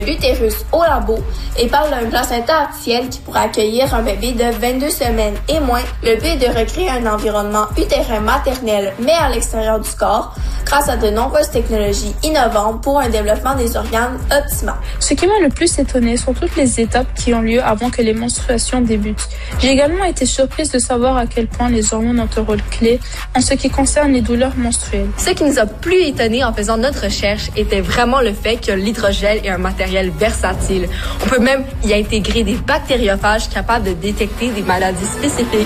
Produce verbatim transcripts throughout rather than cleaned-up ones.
Utérus au labo et parle d'un placenta artificiel qui pourrait accueillir un bébé de vingt-deux semaines et moins. Le but est de recréer un environnement utérin maternel mais à l'extérieur du corps grâce à de nombreuses technologies innovantes pour un développement des organes optimal. Ce qui m'a le plus étonné sont toutes les étapes qui ont lieu avant que les menstruations débutent. J'ai également été surprise de savoir à quel point les hormones ont un rôle clé en ce qui concerne les douleurs menstruelles. Ce qui nous a plus étonné en faisant notre recherche était vraiment le fait que l'hydrogel est un matériel versatile. On peut même y intégrer des bactériophages capables de détecter des maladies spécifiques.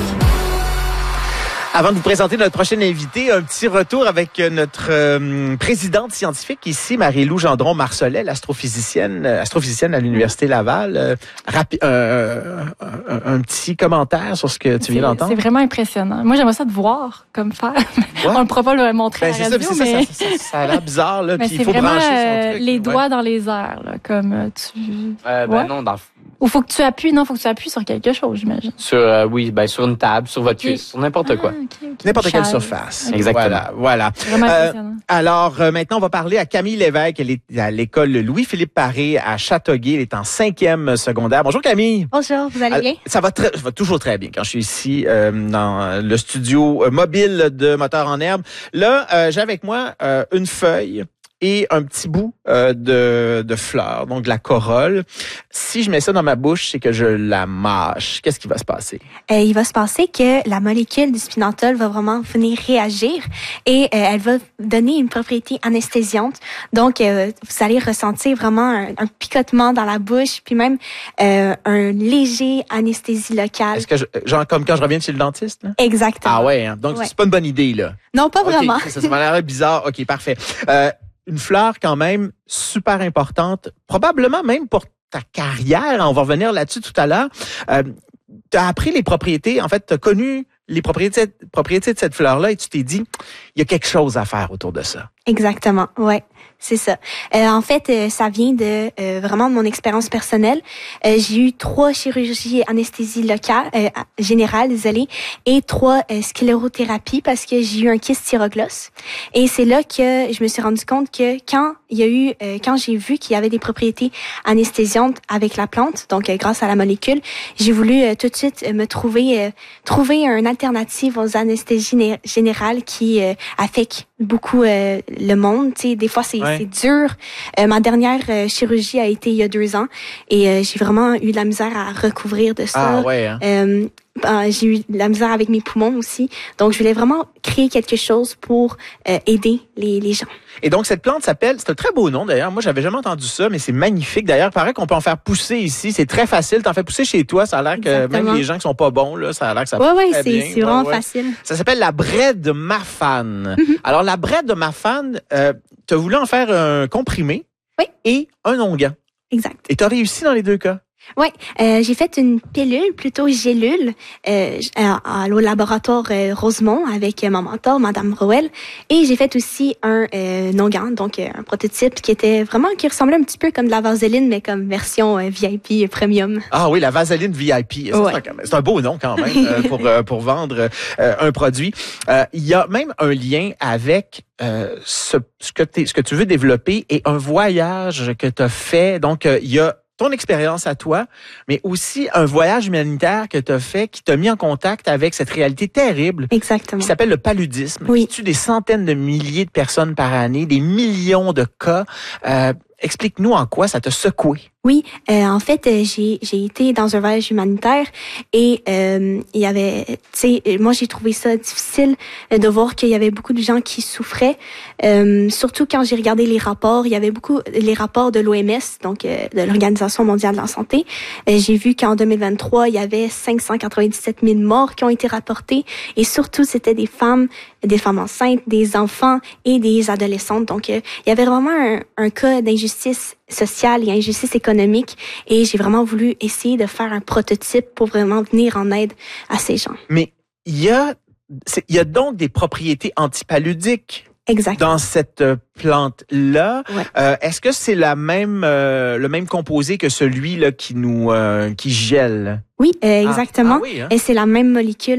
Avant de vous présenter notre prochaine invitée, un petit retour avec notre euh, présidente scientifique ici, Marie-Lou Gendron-Marcelet, l'astrophysicienne, euh, astrophysicienne à l'Université Laval. Euh, rapi- euh, un, un petit commentaire sur ce que tu viens d'entendre. C'est vraiment impressionnant. Moi, j'aimerais ça te voir comme faire. Ouais. On ne pourra pas le montrer Ben, à la radio, ça, mais... ça, ça, ça, ça a l'air bizarre, là. Mais Puis c'est il faut vraiment brancher son euh, truc. les doigts ouais. dans les airs, là, comme euh, tu... Euh, ben ouais. non, dans le Ou faut que tu appuies, non, faut que tu appuies sur quelque chose, j'imagine. Sur, euh, oui, ben, sur une table, sur votre Okay. cuisse, sur n'importe Ah, quoi. okay, okay. N'importe quelle Chaise. surface. Okay. Exactement. Voilà, voilà. C'est vraiment Euh, impressionnant. alors, euh, maintenant, on va parler à Camille Lévesque. Elle est à l'école Louis-Philippe Paré à Châteauguay. Elle est en cinquième secondaire. Bonjour, Camille. Bonjour, vous allez bien? Euh, Ça va, très, ça va toujours très bien quand je suis ici euh, dans le studio euh, mobile de Moteur en Herbe. Là, euh, j'ai avec moi euh, une feuille et un petit bout euh, de, de fleur, donc de la corolle. Si je mets ça dans ma bouche, c'est que je la mâche. Qu'est-ce qui va se passer? Euh, il va se passer que la molécule du spinantol va vraiment venir réagir et euh, elle va donner une propriété anesthésiante. Donc, euh, vous allez ressentir vraiment un, un picotement dans la bouche, puis même euh, un léger anesthésie locale. Est-ce que je, genre comme quand je reviens de chez le dentiste? Là? Exactement. Ah ouais, hein? Donc Ouais. c'est pas une bonne idée, là. Non, pas OK, vraiment. Ça, ça m'a l'air bizarre. OK, parfait. Euh, une fleur quand même super importante, probablement même pour ta carrière. On va revenir là-dessus tout à l'heure. Euh, tu as appris les propriétés, en fait, tu as connu les propriétés, propriétés de cette fleur-là et tu t'es dit, il y a quelque chose à faire autour de ça. Exactement, ouais, c'est ça. Euh, en fait, euh, ça vient de euh, vraiment de mon expérience personnelle. Euh, j'ai eu trois chirurgies anesthésie locale, euh, générale, désolé, et trois euh, sclérothérapies parce que j'ai eu un kyste thyroglose. Et c'est là que je me suis rendu compte que quand il y a eu, euh, quand j'ai vu qu'il y avait des propriétés anesthésiantes avec la plante, donc euh, grâce à la molécule, j'ai voulu euh, tout de suite euh, me trouver, euh, trouver une alternative aux anesthésies né- générales qui euh, affectent beaucoup euh, le monde. Tu sais, des fois, c'est, Ouais. c'est dur. Euh, ma dernière euh, chirurgie a été il y a deux ans et euh, j'ai vraiment eu de la misère à recouvrir de ça. Ah ouais, hein? Euh, euh, j'ai eu de la misère avec mes poumons aussi. Donc, je voulais vraiment créer quelque chose pour euh, aider les, les gens. Et donc, cette plante s'appelle, c'est un très beau nom d'ailleurs. Moi, j'avais jamais entendu ça, mais c'est magnifique. D'ailleurs, il paraît qu'on peut en faire pousser ici. C'est très facile. T'en fais pousser chez toi. Ça a l'air que Exactement. même les gens qui sont pas bons, là, ça a l'air que ça Ouais, pousse ouais, très c'est, bien. c'est Ouais, vraiment ouais. facile. Ça s'appelle la braie de Mafane. Mm-hmm. Alors, la braie de Mafane, euh, tu as voulu en faire un comprimé Oui. et un onguent. Exact. Et tu as réussi dans les deux cas. Oui, euh, j'ai fait une pilule, plutôt gélule, euh, à, à, au laboratoire euh, Rosemont avec euh, mon mentor, Madame Rowell. Et j'ai fait aussi un euh, onguent, donc euh, un prototype qui était vraiment, qui ressemblait un petit peu comme de la vaseline, mais comme version euh, V I P premium. Ah oui, la vaseline V I P. Ça, Ouais. c'est, un, c'est un beau nom quand même euh, pour, euh, pour vendre euh, un produit. Euh, Il y a même un lien avec euh, ce, ce, que t'es, ce que tu veux développer et un voyage que tu as fait. Donc, euh, il y a ton expérience à toi, mais aussi un voyage humanitaire que tu as fait qui t'a mis en contact avec cette réalité terrible Exactement. qui s'appelle le paludisme, Oui. qui tue des centaines de milliers de personnes par année, des millions de cas. Euh, explique-nous en quoi ça t'a secoué. Oui, euh, en fait, euh, j'ai j'ai été dans un voyage humanitaire et euh, il y avait, tu sais, moi j'ai trouvé ça difficile euh, de voir qu'il y avait beaucoup de gens qui souffraient. Euh, surtout quand j'ai regardé les rapports, il y avait beaucoup les rapports de l'O M S, donc euh, de l'Organisation mondiale de la santé. Euh, j'ai vu qu'en deux mille vingt-trois, il y avait cinq cent quatre-vingt-dix-sept mille morts qui ont été rapportés et surtout c'était des femmes, des femmes enceintes, des enfants et des adolescentes. Donc euh, il y avait vraiment un, un cas d'injustice sociale et injustice économique et j'ai vraiment voulu essayer de faire un prototype pour vraiment venir en aide à ces gens. Mais il y a, c'est, il y a donc des propriétés antipaludiques Exact. dans cette euh, plante-là. Ouais. Euh, est-ce que c'est la même, euh, le même composé que celui là qui nous, euh, qui gèle? Oui, euh, exactement. Ah, ah oui, hein? Et c'est la même molécule.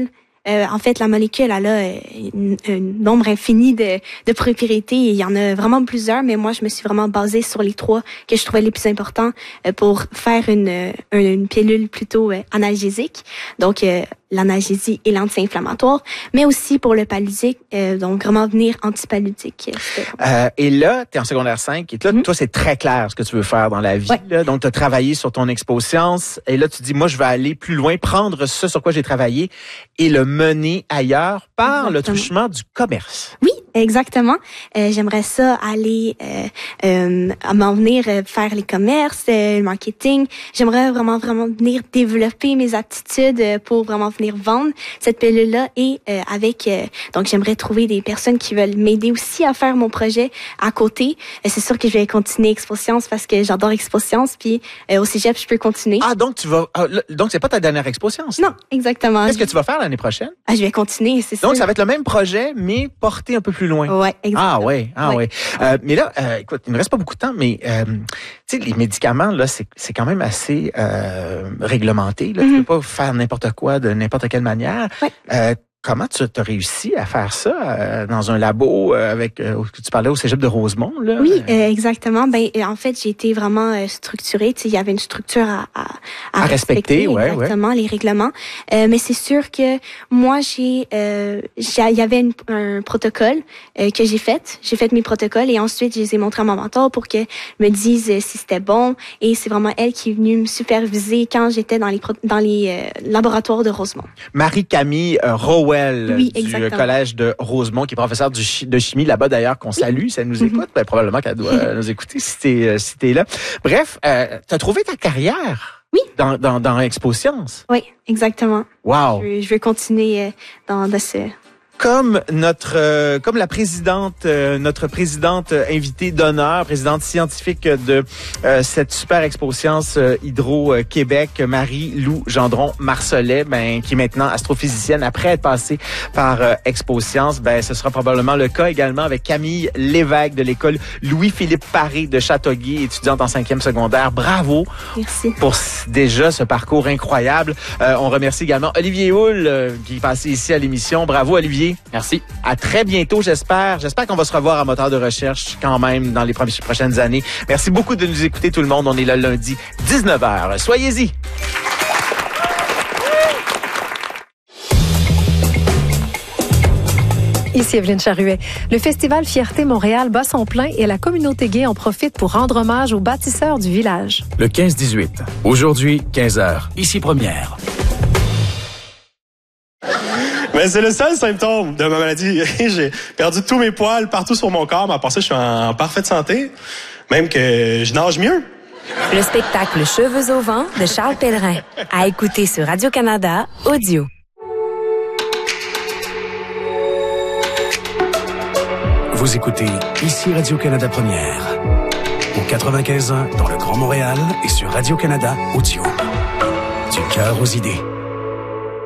Euh, en fait, la molécule, elle a une, un nombre infini de, de propriétés. Il y en a vraiment plusieurs, mais moi, je me suis vraiment basée sur les trois que je trouvais les plus importants euh, pour faire une, une pilule plutôt euh, analgésique. Donc, euh, l'analgésie et l'anti-inflammatoire, mais aussi pour le paludique, euh, donc vraiment venir antipaludique. Euh, et là, tu es en secondaire cinq, et là, mm-hmm. toi, c'est très clair ce que tu veux faire dans la vie. Ouais. Là. Donc, tu as travaillé sur ton expo-science, et là, tu dis, moi, je vais aller plus loin, prendre ce sur quoi j'ai travaillé et le mener ailleurs par Exactement. le truchement du commerce. Oui, exactement. Euh, j'aimerais ça aller euh, euh, à m'en venir euh, faire les commerces, euh, le marketing. J'aimerais vraiment, vraiment venir développer mes aptitudes euh, pour vraiment venir vendre cette pilule-là et euh, avec... Euh, donc, j'aimerais trouver des personnes qui veulent m'aider aussi à faire mon projet à côté. Euh, c'est sûr que je vais continuer Expo-Science parce que j'adore Expo-Science, puis euh, au cégep, je peux continuer. Ah, donc tu vas... Ah, donc, c'est pas ta dernière Expo-Science? Non, exactement. Qu'est-ce que tu vas faire l'année prochaine? Ah, je vais continuer, c'est sûr. Donc, ça va être le même projet, mais porté un peu plus loin. Ouais, exactement. Ah, ouais, ah, ouais. ouais. Euh, mais là, euh, écoute, il me reste pas beaucoup de temps, mais euh, tu sais, les médicaments, là, c'est, c'est quand même assez euh, réglementé. Là. Mm-hmm. Tu peux pas faire n'importe quoi de n'importe quelle manière. Ouais. Euh, Comment tu as réussi à faire ça euh, dans un labo euh, avec euh, tu parlais au cégep de Rosemont là? Oui, euh, exactement. Ben en fait, j'ai été vraiment euh, structurée. Tu sais, il y avait une structure à à, à, à respecter, respecter ouais, exactement ouais. les règlements. Euh, mais c'est sûr que moi j'ai euh, il y avait une, un protocole euh, que j'ai fait. J'ai fait mes protocoles et ensuite je les ai montrés à mon mentor pour que me dise euh, si c'était bon. Et c'est vraiment elle qui est venue me superviser quand j'étais dans les pro- dans les euh, laboratoires de Rosemont. Marie-Camille euh, Rowell oui, du exactement. collège de Rosemont, qui est professeure de chimie là-bas d'ailleurs, qu'on salue, si elle nous écoute, mm-hmm. ben, probablement qu'elle doit nous écouter si t'es, si t'es là. Bref, euh, t'as trouvé ta carrière oui. dans, dans, dans Expo-Science. Oui, exactement. Wow. Je, je vais continuer dans, dans ce... Comme notre, euh, comme la présidente, euh, notre présidente invitée d'honneur, présidente scientifique de euh, cette super Expo-Science euh, Hydro-Québec, Marie-Lou Gendron-Marcelet, ben qui est maintenant astrophysicienne après être passée par euh, Expo-Science, ben ce sera probablement le cas également avec Camille Lévesque de l'école Louis-Philippe Paré de Châteauguay, étudiante en cinquième secondaire. Bravo. Merci. Pour déjà ce parcours incroyable. Euh, on remercie également Olivier Houle euh, qui est passé ici à l'émission. Bravo Olivier. Merci. À très bientôt, j'espère. J'espère qu'on va se revoir à Moteur de recherche quand même dans les prochaines années. Merci beaucoup de nous écouter tout le monde. On est là lundi, dix-neuf heures. Soyez-y. Ici Evelyne Charuet. Le festival Fierté Montréal bat son plein et la communauté gay en profite pour rendre hommage aux bâtisseurs du village. Le quinze dix-huit. Aujourd'hui, quinze heures. Ici Première. Mais c'est le seul symptôme de ma maladie. J'ai perdu tous mes poils partout sur mon corps, mais à part ça, je suis en parfaite santé. Même que je nage mieux. Le spectacle Cheveux au vent de Charles Pellerin. À écouter sur Radio-Canada Audio. Vous écoutez ici Radio-Canada Première. Au quatre-vingt-quinze ans dans le Grand Montréal et sur Radio-Canada Audio. Du cœur aux idées.